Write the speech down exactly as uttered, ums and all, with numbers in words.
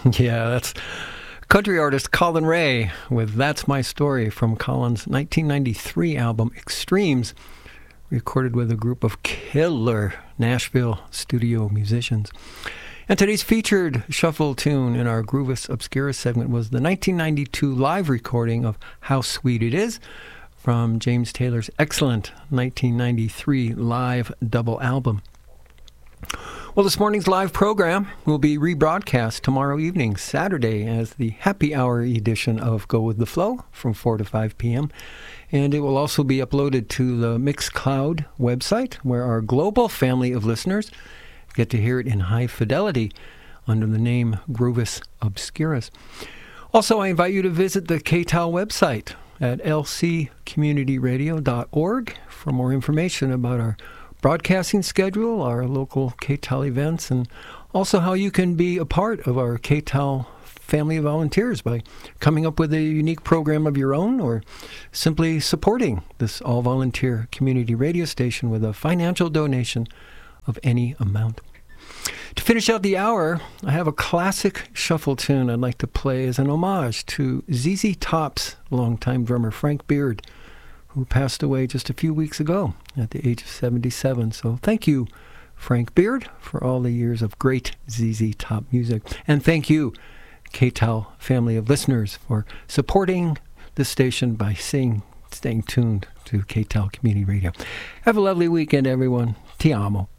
Yeah, that's country artist Colin Ray with That's My Story from Colin's nineteen ninety-three album Extremes, recorded with a group of killer Nashville studio musicians. And today's featured shuffle tune in our Groovis Obscura segment was the nineteen ninety-two live recording of How Sweet It Is from James Taylor's excellent nineteen ninety-three live double album. Well, this morning's live program will be rebroadcast tomorrow evening, Saturday, as the happy hour edition of Go With The Flow from four to five p.m. And it will also be uploaded to the Mixcloud website, where our global family of listeners get to hear it in high fidelity under the name Groovis Obscuras. Also, I invite you to visit the K T A L website at l c community radio dot org for more information about our broadcasting schedule, our local K T A L events, and also how you can be a part of our K T A L family of volunteers by coming up with a unique program of your own or simply supporting this all-volunteer community radio station with a financial donation of any amount. To finish out the hour, I have a classic shuffle tune I'd like to play as an homage to Z Z Top's longtime drummer Frank Beard, who passed away just a few weeks ago at the age of seventy-seven. So thank you, Frank Beard, for all the years of great Z Z Top music. And thank you, K T A L family of listeners, for supporting this station by staying, staying tuned to K T A L Community Radio. Have a lovely weekend, everyone. Ti amo.